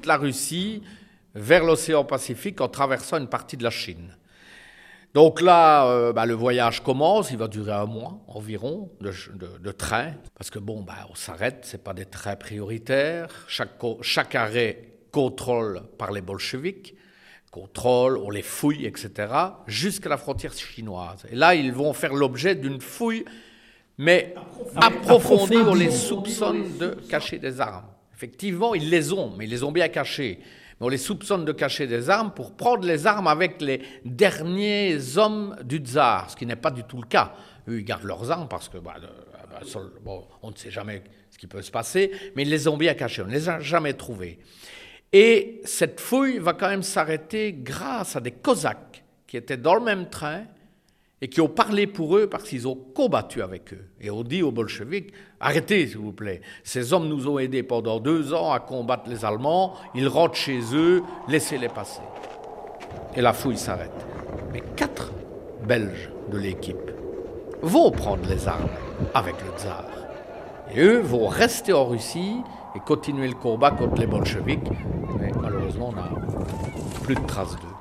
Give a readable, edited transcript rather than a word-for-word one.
toute la Russie vers l'océan Pacifique en traversant une partie de la Chine. Donc là, le voyage commence, il va durer un mois environ de train, parce que on s'arrête, c'est pas des trains prioritaires, chaque arrêt contrôle par les bolcheviks, contrôle, on les fouille, etc., jusqu'à la frontière chinoise. Et là, ils vont faire l'objet d'une fouille, mais approfondie, on les soupçonne de cacher des armes. Effectivement, ils les ont, mais ils les ont bien cachées. Mais on les soupçonne de cacher des armes pour prendre les armes avec les derniers hommes du tsar, ce qui n'est pas du tout le cas. Eux, ils gardent leurs armes parce que on ne sait jamais ce qui peut se passer, mais ils les ont bien cachées, on ne les a jamais trouvées. Et cette fouille va quand même s'arrêter grâce à des Cosaques qui étaient dans le même train et qui ont parlé pour eux parce qu'ils ont combattu avec eux. Et on dit aux bolcheviks, arrêtez s'il vous plaît, ces hommes nous ont aidés pendant 2 ans à combattre les Allemands, ils rentrent chez eux, laissez-les passer. Et la fouille s'arrête. Mais 4 Belges de l'équipe vont prendre les armes avec le tsar. Et eux vont rester en Russie et continuer le combat contre les bolcheviks. Mais malheureusement, on n'a plus de traces d'eux.